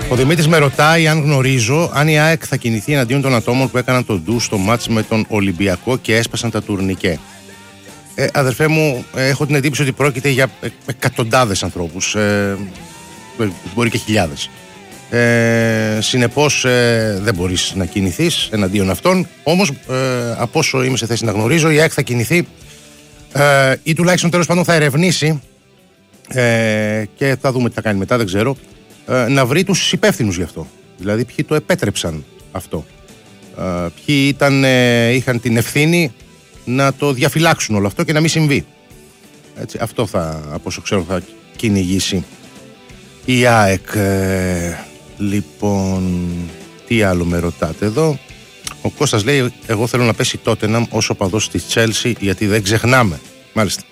Ο Δημήτρης με ρωτάει αν γνωρίζω αν η ΑΕΚ θα κινηθεί εναντίον των ατόμων που έκαναν τον ντου στο μάτς με τον Ολυμπιακό και έσπασαν τα τουρνικέ. Αδερφέ μου, έχω την εντύπωση ότι πρόκειται για εκατοντάδες ανθρώπους, μπορεί και χιλιάδες. Συνεπώς δεν μπορείς να κινηθείς εναντίον αυτών. Όμως από όσο είμαι σε θέση να γνωρίζω, η ΑΕΚ θα κινηθεί ή τουλάχιστον τέλος πάντων θα ερευνήσει και θα δούμε τι θα κάνει μετά, δεν ξέρω, να βρει τους υπεύθυνους γι' αυτό. Δηλαδή ποιοι το επέτρεψαν αυτό, ποιοι είχαν την ευθύνη να το διαφυλάξουν όλο αυτό και να μην συμβεί. Έτσι, αυτό από όσο ξέρω θα κυνηγήσει η ΑΕΚ. Λοιπόν, τι άλλο με ρωτάτε εδώ? Ο Κώστας λέει: εγώ θέλω να πέσει Τότεναμ ως οπαδός της Chelsea, γιατί δεν ξεχνάμε. Μάλιστα.